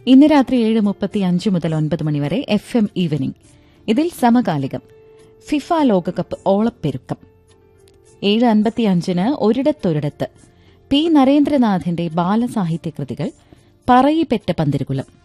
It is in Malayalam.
ഇന്ന് രാത്രി 7:35 മുതൽ 9 മണിവരെ FM ഈവനിംഗ്. ഇതിൽ സമകാലികം ഫിഫ ലോകകപ്പ് ഓളപ്പെരുക്കം. 7:55 ഒരിടത്തൊരിടത്ത് പി നരേന്ദ്രനാഥിന്റെ ബാലസാഹിത്യകൃതികൾ പറയിപ്പെറ്റ പന്തിരുകുലം.